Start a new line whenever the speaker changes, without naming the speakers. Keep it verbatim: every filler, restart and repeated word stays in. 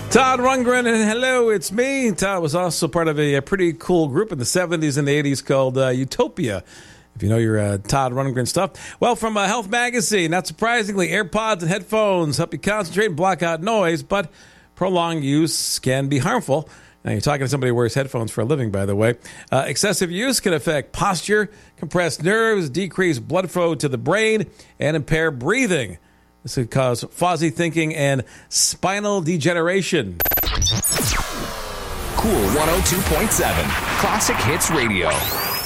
Todd Rundgren, and hello, it's me. Todd was also part of a, a pretty cool group in the seventies and the eighties called uh, Utopia, if you know your uh, Todd Rundgren stuff. Well, from uh, Health Magazine, not surprisingly, AirPods and headphones help you concentrate and block out noise, but prolonged use can be harmful. Now, you're talking to somebody who wears headphones for a living, by the way. Uh, excessive use can affect posture, compress nerves, decrease blood flow to the brain, and impair breathing. This could cause fuzzy thinking and spinal degeneration.
Cool one oh two point seven, Classic Hits Radio.